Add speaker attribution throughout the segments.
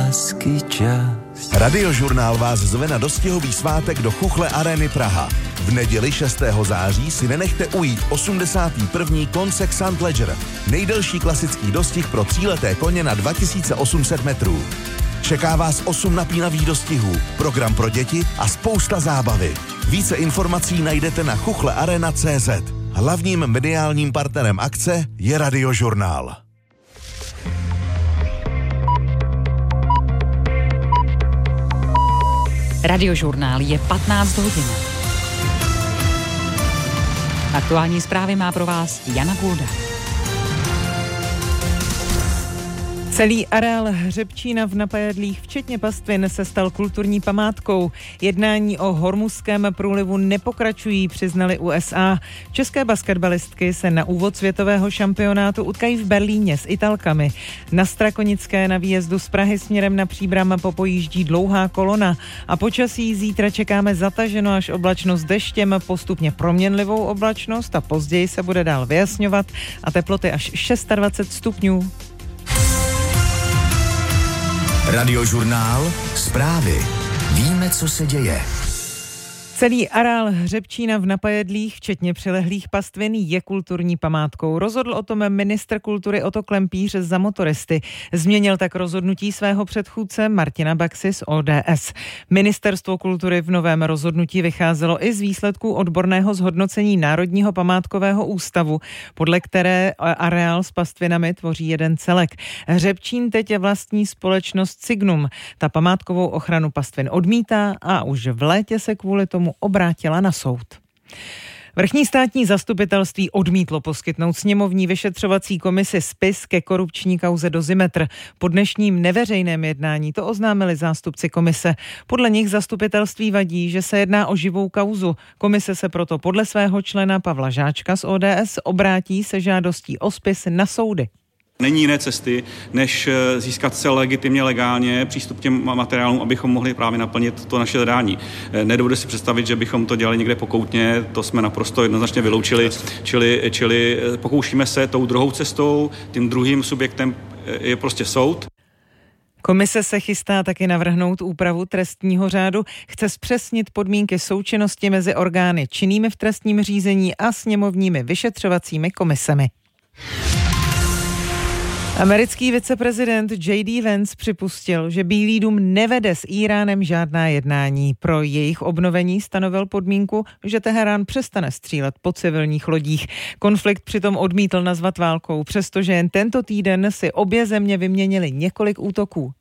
Speaker 1: lásky čas.
Speaker 2: Radiožurnál vás zve na dostihový svátek do Chuchle Areny Praha. V neděli 6. září si nenechte ujít 81. Koncek St. Ledger, nejdelší klasický dostih pro tříleté koně na 2800 metrů. Čeká vás 8 napínavých dostihů, program pro děti a spousta zábavy. Více informací najdete na chuchlearena.cz. Hlavním mediálním partnerem akce je Radiožurnál.
Speaker 3: Radiožurnál je 15 hodin. Aktuální zprávy má pro vás Jana Kulda.
Speaker 4: Celý areál Hřebčína v Napajedlích, včetně pastvin, se stal kulturní památkou. Jednání o Hormuzském průlivu nepokračují, přiznali USA. České basketbalistky se na úvod světového šampionátu utkají v Berlíně s Italkami. Na Strakonické na výjezdu z Prahy směrem na Příbram popojíždí dlouhá kolona. A počasí zítra čekáme zataženo až oblačnost deštěm, postupně proměnlivou oblačnost a později se bude dál vyjasňovat a teploty až 26 stupňů.
Speaker 1: Radiožurnál, zprávy. Víme, co se děje.
Speaker 4: Celý areál Hřebčína v Napajedlích, včetně přilehlých pastvin, je kulturní památkou. Rozhodl o tom ministr kultury Otto Klempíř za Motoristy. Změnil tak rozhodnutí svého předchůdce Martina Baxy z ODS. Ministerstvo kultury v novém rozhodnutí vycházelo i z výsledků odborného zhodnocení Národního památkového ústavu, podle které areál s pastvinami tvoří jeden celek. Hřebčín teď je vlastní společnost Signum. Ta památkovou ochranu pastvin odmítá a už v létě se kvůli tomu obrátila na soud. Vrchní státní zastupitelství odmítlo poskytnout sněmovní vyšetřovací komisi spis ke korupční kauze Dozimetr. Po dnešním neveřejném jednání to oznámili zástupci komise. Podle nich zastupitelství vadí, že se jedná o živou kauzu. Komise se proto podle svého člena Pavla Žáčka z ODS obrátí se žádostí o spis na soudy.
Speaker 5: Není jiné cesty, než získat se legitimně, legálně přístup k těm materiálům, abychom mohli právě naplnit to naše zadání. Nedovedu si představit, že bychom to dělali někde pokoutně, to jsme naprosto jednoznačně vyloučili, čili pokoušíme se tou druhou cestou, tím druhým subjektem je prostě soud.
Speaker 4: Komise se chystá taky navrhnout úpravu trestního řádu, chce zpřesnit podmínky součinnosti mezi orgány činnými v trestním řízení a sněmovními vyšetřovacími komisemi. Americký viceprezident J.D. Vance připustil, že Bílý dům nevede s Íránem žádná jednání. Pro jejich obnovení stanovil podmínku, že Teherán přestane střílet po civilních lodích. Konflikt přitom odmítl nazvat válkou, přestože jen tento týden si obě země vyměnily několik útoků.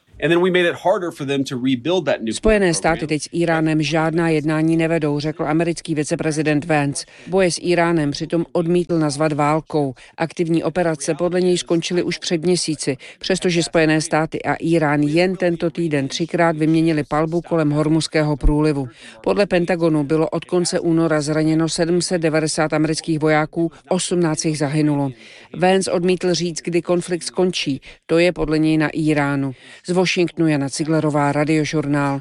Speaker 6: Spojené státy teď s Íránem žádná jednání nevedou, řekl americký viceprezident Vance. Boje s Íránem přitom odmítl nazvat válkou. Aktivní operace podle něj skončily už před měsíci, přestože Spojené státy a Írán jen tento týden 3krát vyměnili palbu kolem Hormuzského průlivu. Podle Pentagonu bylo od konce února zraněno 790 amerických vojáků, 18 jich zahynulo. Vance odmítl říct, kdy konflikt skončí. To je podle něj na Íránu. Z Washingtonu Jana Ciglerová, Radiožurnál.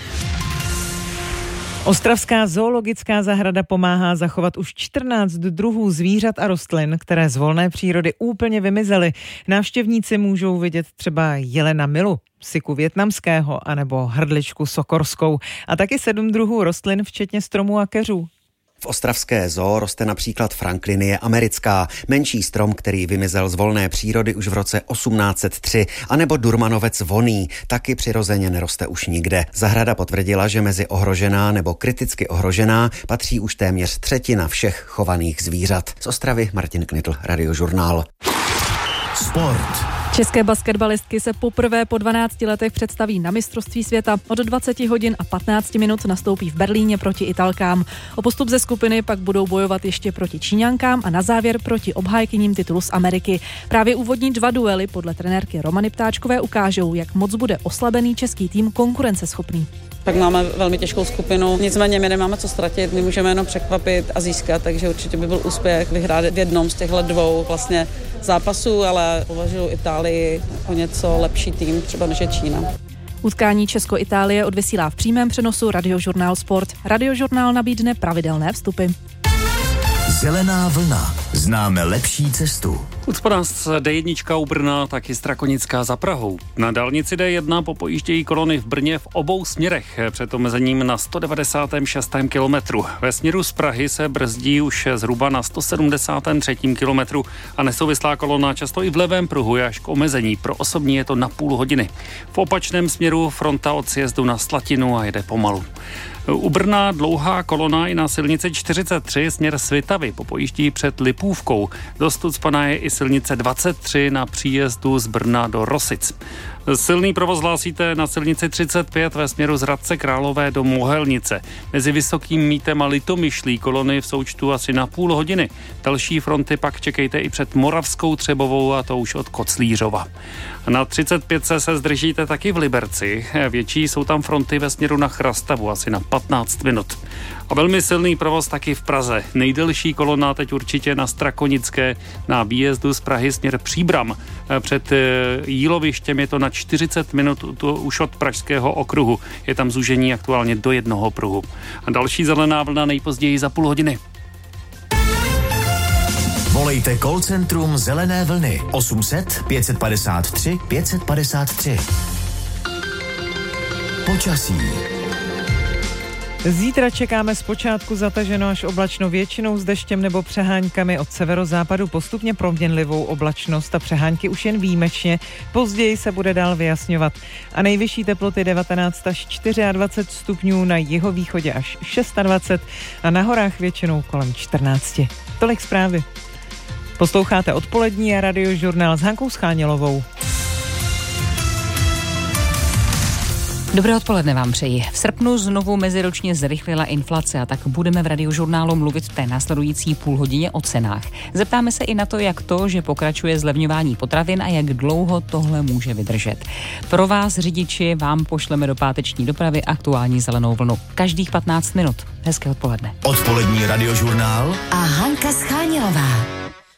Speaker 4: Ostravská zoologická zahrada pomáhá zachovat už 14 druhů zvířat a rostlin, které z volné přírody úplně vymizely. Návštěvníci můžou vidět třeba jelena milu, siku vietnamského anebo hrdličku sokorskou a taky 7 druhů rostlin, včetně stromů a keřů.
Speaker 7: V ostravské zoo roste například franklinie americká, menší strom, který vymizel z volné přírody už v roce 1803, anebo durmanovec vonný, taky přirozeně neroste už nikde. Zahrada potvrdila, že mezi ohrožená nebo kriticky ohrožená patří už téměř 1/3 všech chovaných zvířat. Z Ostravy Martin Knitl, Radiožurnál.
Speaker 1: Sport.
Speaker 8: České basketbalistky se poprvé po 12 letech představí na mistrovství světa. Od 20 hodin a 15 minut nastoupí v Berlíně proti Italkám. O postup ze skupiny pak budou bojovat ještě proti Číňankám a na závěr proti obhájkyním titulu z Ameriky. Právě úvodní 2 duely podle trenérky Romany Ptáčkové ukážou, jak moc bude oslabený český tým konkurenceschopný.
Speaker 9: Tak máme velmi těžkou skupinu, nicméně my nemáme co ztratit, my můžeme jenom překvapit a získat, takže určitě by byl úspěch vyhrát v jednom z těchto 2 vlastně zápasů, ale považuji Itálii o něco lepší tým, třeba než je Čína.
Speaker 8: Utkání Česko-Itálie odvysílá v přímém přenosu Radiožurnál Sport. Radiožurnál nabídne pravidelné vstupy.
Speaker 1: Zelená vlna. Známe lepší cestu.
Speaker 10: Ucpaná D1 u Brna, taky Strakonická za Prahou. Na dálnici D1 popojíždějí kolony v Brně v obou směrech před omezením na 196. kilometru. Ve směru z Prahy se brzdí už zhruba na 173. kilometru a nesouvislá kolona často i v levém pruhu je až k omezení. Pro osobní je to na půl hodiny. V opačném směru fronta od sjezdu na Slatinu a jede pomalu. U Brna dlouhá kolona i na silnici 43 směr Svitavy popojíždí před Lipůvkou. Dost ucpaná je i silnice 23 na příjezdu z Brna do Rosic. Silný provoz hlásíte na silnici 35 ve směru z Hradce Králové do Mohelnice. Mezi Vysokým Mítem a Litomyšlí kolony v součtu asi na půl hodiny. Další fronty pak čekejte i před Moravskou Třebovou, a to už od Koclířova. Na 35 se zdržíte taky v Liberci. Větší jsou tam fronty ve směru na Chrastavu asi na 15 minut. A velmi silný provoz taky v Praze. Nejdelší kolona teď určitě na Strakonické na výjezdu z Prahy směr Příbram. Před Jílovištěm je to na 40 minut už od Pražského okruhu. Je tam zúžení aktuálně do jednoho pruhu. A další zelená vlna nejpozději za půl hodiny.
Speaker 1: Volejte call centrum Zelené vlny 800 553 553. Počasí.
Speaker 4: Zítra čekáme zpočátku zataženo až oblačno, většinou s deštěm nebo přeháňkami, od severozápadu postupně proměnlivou oblačnost a přehánky už jen výjimečně. Později se bude dál vyjasňovat. A nejvyšší teploty 19 až 24 stupňů, na jihovýchodě až 26 a na horách většinou kolem 14. Tolik zprávy. Posloucháte odpolední a radiožurnál s Hankou Schánělovou.
Speaker 3: Dobré odpoledne vám přeji. V srpnu znovu meziročně zrychlila inflace a tak budeme v radiožurnálu mluvit v té následující půlhodině o cenách. Zeptáme se i na to, jak to, že pokračuje zlevňování potravin a jak dlouho tohle může vydržet. Pro vás, řidiči, vám pošleme do páteční dopravy aktuální zelenou vlnu. Každých 15 minut. Hezké odpoledne.
Speaker 1: Odpolední radiožurnál
Speaker 11: a Hanka Schánělová.